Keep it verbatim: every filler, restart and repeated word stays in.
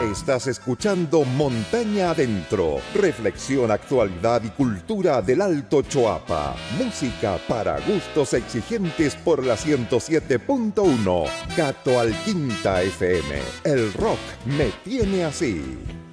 Estás escuchando Montaña Adentro. Reflexión, actualidad y cultura del Alto Choapa. Música para gustos exigentes por la ciento siete punto uno. Gato al Quinta F M. El rock me tiene así.